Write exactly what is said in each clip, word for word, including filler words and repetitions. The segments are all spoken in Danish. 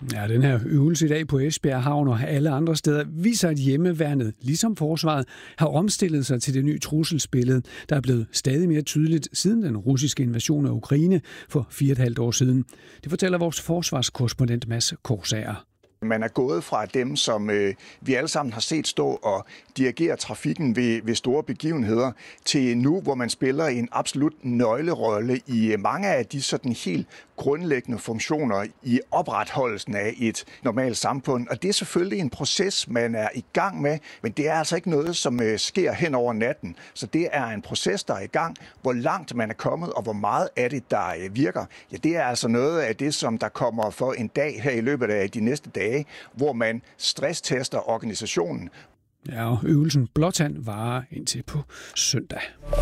Ja, den her øvelse i dag på Esbjerg Havn og alle andre steder viser, at hjemmeværnet, ligesom forsvaret, har omstillet sig til det nye trusselsbillede, der er blevet stadig mere tydeligt siden den russiske invasion af Ukraine for fire og et halvt år siden. Det fortæller vores forsvarskorrespondent Mads Korsager. Man er gået fra dem, som øh, vi alle sammen har set stå og dirigere trafikken ved, ved store begivenheder, til nu, hvor man spiller en absolut nøglerolle i mange af de sådan helt grundlæggende funktioner i opretholdelsen af et normalt samfund. Og det er selvfølgelig en proces, man er i gang med, men det er altså ikke noget, som øh, sker hen over natten. Så det er en proces, der er i gang. Hvor langt man er kommet, og hvor meget af det, der øh, virker, ja, det er altså noget af det, som der kommer for en dag her i løbet af de næste dage, hvor man stresstester organisationen. Ja, og øvelsen Blåtand varer indtil på søndag.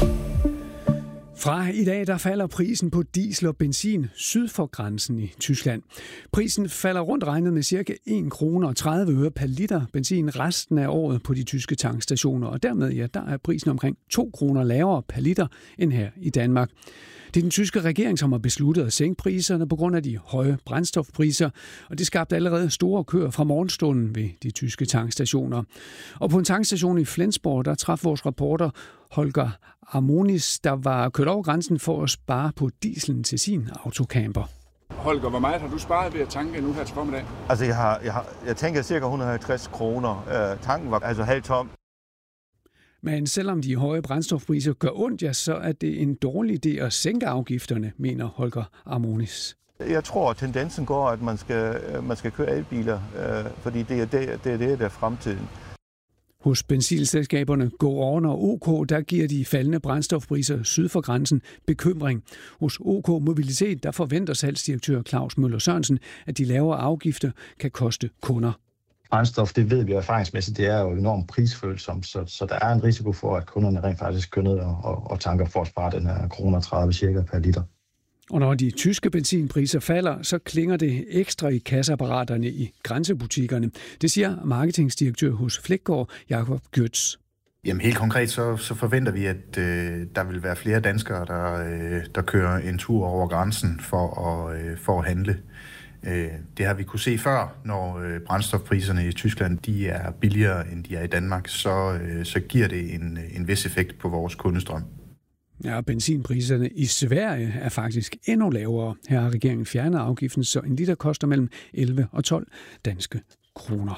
Fra i dag der falder prisen på diesel og benzin syd for grænsen i Tyskland. Prisen falder rundt regnet med ca. en krone og tredive øre per liter benzin resten af året på de tyske tankstationer, og dermed ja, der er prisen omkring to kroner lavere per liter end her i Danmark. Det er den tyske regering, som har besluttet at sænke priserne på grund af de høje brændstofpriser, og det skabte allerede store køer fra morgenstunden ved de tyske tankstationer. Og på en tankstation i Flensborg, der traf vores reporter Holger Armonis, der var kørt over grænsen for at spare på dieselen til sin autocamper. Holger, hvor meget har du sparet ved at tanke nu her til formiddag? Altså, jeg, har, jeg, har, jeg tænker cirka et hundrede og halvtreds kroner. Øh, tanken var altså halvt tom. Men selvom de høje brændstofpriser gør ondt, ja, så er det en dårlig idé at sænke afgifterne, mener Holger Armonis. Jeg tror, at tendensen går, at man skal, man skal køre elbiler, øh, fordi det er det, det er det, der er fremtiden. Hos benzinselskaberne GoOn og OK, der giver de faldende brændstofpriser syd for grænsen bekymring. Hos OK Mobilitet, der forventer salgsdirektør Claus Møller Sørensen, at de lavere afgifter kan koste kunder. Brændstof, det ved vi erfaringsmæssigt, det er jo enormt prisfølsomt, så, så der er en risiko for, at kunderne rent faktisk kører ned og, og, og tanker for at spare den her kroner tredive cirka per liter. Og når de tyske benzinpriser falder, så klinger det ekstra i kasseapparaterne i grænsebutikkerne. Det siger marketingdirektør hos Fleggaard, Jakob Gürtz. Jamen helt konkret så, så forventer vi, at øh, der vil være flere danskere, der, øh, der kører en tur over grænsen for at, øh, for at handle. Det har vi kunne se før, når brændstofpriserne i Tyskland de er billigere, end de er i Danmark, så, så giver det en, en vis effekt på vores kundestrøm. Ja, benzinpriserne i Sverige er faktisk endnu lavere. Her har regeringen fjernet afgiften, så en liter koster mellem elleve og tolv danske kroner.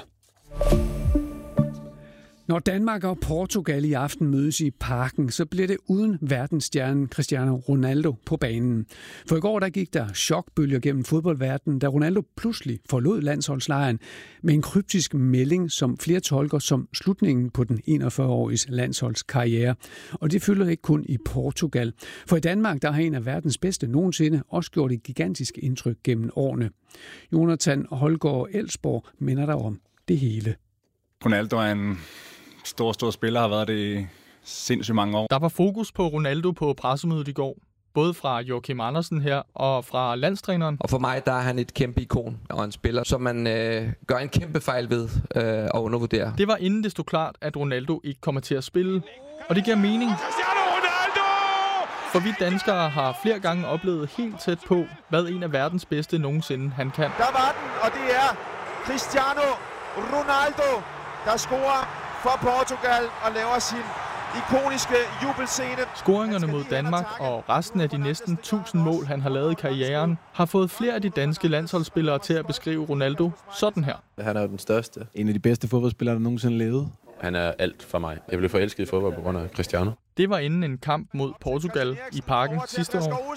Når Danmark og Portugal i aften mødes i Parken, så bliver det uden verdensstjernen Cristiano Ronaldo på banen. For i går der gik der chokbølger gennem fodboldverdenen, da Ronaldo pludselig forlod landsholdslejren med en kryptisk melding, som flere tolker som slutningen på den enogfyrre-åriges landsholdskarriere. Og det fylder ikke kun i Portugal. For i Danmark der har en af verdens bedste nogensinde også gjort et gigantisk indtryk gennem årene. Jonathan Holgaard Elsborg minder der om det hele. Ronaldo er en stor, stor spiller, har været det i sindssygt mange år. Der var fokus på Ronaldo på pressemødet i går. Både fra Joachim Andersen her og fra landstræneren. Og for mig der er han et kæmpe ikon og en spiller, som man øh, gør en kæmpe fejl ved øh, at undervurdere. Det var inden det stod klart, at Ronaldo ikke kommer til at spille. Og det giver mening. For vi danskere har flere gange oplevet helt tæt på, hvad en af verdens bedste nogensinde han kan. Der var den, og det er Cristiano Ronaldo, der scorer for Portugal og laver sin ikoniske jubelscene. Scoringerne mod Danmark og resten af de næsten tusind mål, han har lavet i karrieren, har fået flere af de danske landsholdsspillere til at beskrive Ronaldo sådan her. Han er jo den største. En af de bedste fodboldspillere, der nogensinde levede. Han er alt for mig. Jeg blev forelsket i fodbold på grund af Cristiano. Det var inden en kamp mod Portugal i Parken sidste år.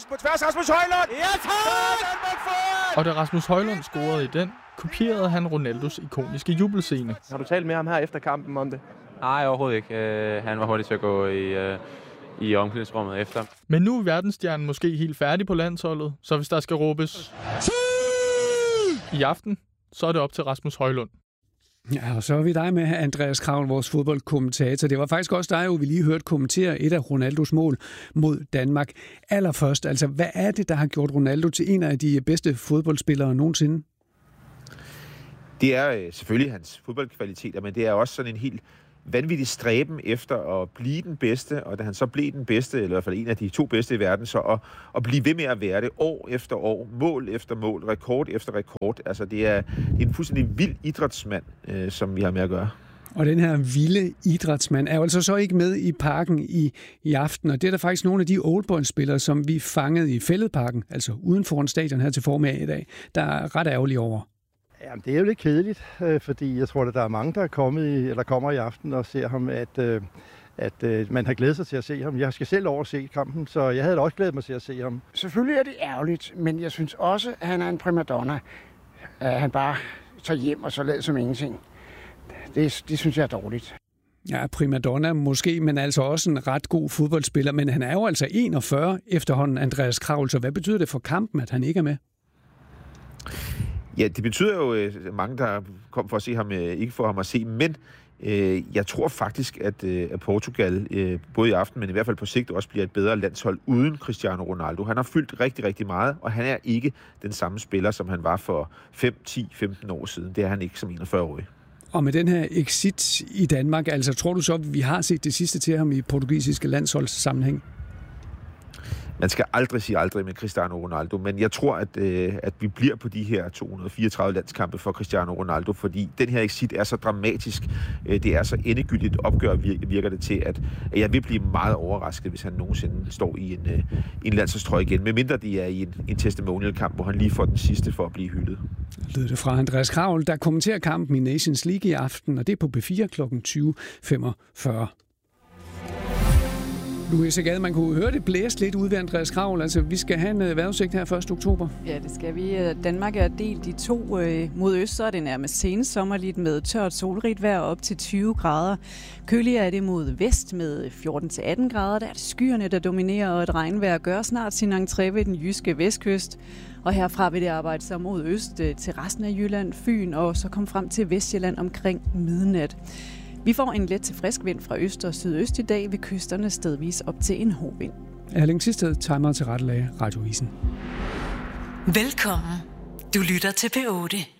Og da Rasmus Højlund scorede i den, kopierede han Ronaldos ikoniske jubelscene. Har du talt med ham her efter kampen om det? Nej, overhovedet ikke. Uh, han var hurtig til at gå i, uh, i omklædningsrummet efter. Men nu er verdensstjernen måske helt færdig på landsholdet, så hvis der skal råbes i aften, så er det op til Rasmus Højlund. Ja, og så er vi dig med, Andreas Kravl, vores fodboldkommentator. Det var faktisk også dig, jo vi lige hørte kommentere et af Ronaldos mål mod Danmark. Allerførst, altså hvad er det, der har gjort Ronaldo til en af de bedste fodboldspillere nogensinde? Det er selvfølgelig hans fodboldkvaliteter, men det er også sådan en helt vanvittig stræben efter at blive den bedste, og da han så blev den bedste, eller i hvert fald en af de to bedste i verden, så at, at blive ved med at være det år efter år, mål efter mål, rekord efter rekord. Altså det er, det er en fuldstændig vild idrætsmand, øh, som vi har med at gøre. Og den her vilde idrætsmand er jo altså så ikke med i parken i, i aften, og det er der faktisk nogle af de oldboy-spillere, som vi fangede i Fælledparken, altså uden for en stadion her til formiddag i dag, der er ret ærgerlige over. Jamen, det er jo lidt kedeligt, øh, fordi jeg tror, at der er mange, der er kommet i, eller kommer i aften og ser ham, at, øh, at øh, man har glædet sig til at se ham. Jeg skal selv over se kampen, så jeg havde da også glædet mig til at se ham. Selvfølgelig er det ærgerligt, men jeg synes også, at han er en primadonna. At han bare tager hjem og så lader som ingenting. Det, det synes jeg er dårligt. Ja, primadonna måske, men altså også en ret god fodboldspiller. Men han er jo altså enogfyrre efterhånden, Andreas Kraul. Så hvad betyder det for kampen, at han ikke er med? Ja, det betyder jo, at mange, der kom for at se ham, ikke får ham at se, men øh, jeg tror faktisk, at, øh, at Portugal, øh, både i aften, men i hvert fald på sigt, også bliver et bedre landshold uden Cristiano Ronaldo. Han har fyldt rigtig, rigtig meget, og han er ikke den samme spiller, som han var for fem, ti, femten år siden. Det er han ikke som enogfyrre-årig. Og med den her exit i Danmark, altså tror du så, at vi har set det sidste til ham i portugisiske landsholdssammenhæng? Man skal aldrig sige aldrig med Cristiano Ronaldo, men jeg tror, at, øh, at vi bliver på de her to hundrede og fireogtredive landskampe for Cristiano Ronaldo, fordi den her exit er så dramatisk, øh, det er så endegyldigt opgør, virker det til, at, at jeg vil blive meget overrasket, hvis han nogensinde står i en, øh, en landsholdstrøje igen, medmindre det er i en, en testimonial-kamp, hvor han lige får den sidste for at blive hyldet. Lød det fra Andreas Kraul, der kommenterer kampen i Nations League i aften, og det er på B fire klokken tyve femogfyrre. Louise Gade, man kunne høre det blæse lidt ud ved Andreas Kraul. Altså, vi skal have en vejrudsigt her første oktober. Ja, det skal vi. Danmark er delt i to. Mod øst, så er det nærmest sensommerligt med tørt solrigt vejr op til tyve grader. Køligere er det mod vest med fjorten til atten grader. Der er det skyerne, der dominerer, og et regnvejr gør snart sin entré ved den jyske vestkyst. Og herfra vil det arbejde sig mod øst til resten af Jylland, Fyn og så komme frem til Vestjylland omkring midnat. Vi får en let til frisk vind fra øst og sydøst i dag ved kysterne stedvis op til en hård vind. Erling Thisted, timer til rettelag Radioavisen. Velkommen. Du lytter til P otte.